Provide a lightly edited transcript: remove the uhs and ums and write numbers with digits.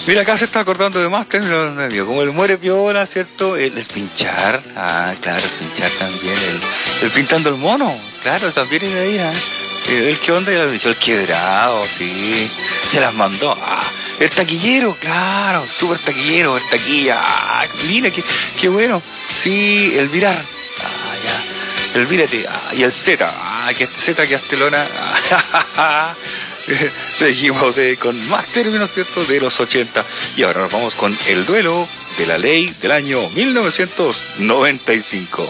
Mira, acá se está acordando de más términos, amigo, como el muere piola, ¿cierto? El pinchar, claro, el pinchar también, el pintando el mono, claro, también es de ahí, el que onda, ya lo he dicho, el quebrado, sí, se las mandó, el taquillero, claro, súper taquillero, el taquilla, mira, qué bueno, sí, el virar, ya, el vírate, y el Z, que este Z que Astelona, seguimos con más términos, ¿cierto?, de los 80. Y ahora nos vamos con el duelo de la ley del año 1995.